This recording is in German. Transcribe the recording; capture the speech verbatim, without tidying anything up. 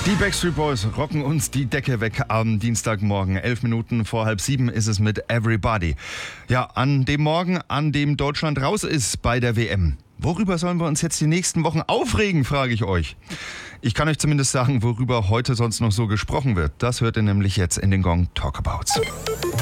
Die Backstreet Boys rocken uns die Decke weg am Dienstagmorgen. Elf Minuten vor halb sieben ist es mit Everybody. Ja, an dem Morgen, an dem Deutschland raus ist bei der W M. Worüber sollen wir uns jetzt die nächsten Wochen aufregen, frage ich euch. Ich kann euch zumindest sagen, worüber heute sonst noch so gesprochen wird. Das hört ihr nämlich jetzt in den Gong Talkabouts.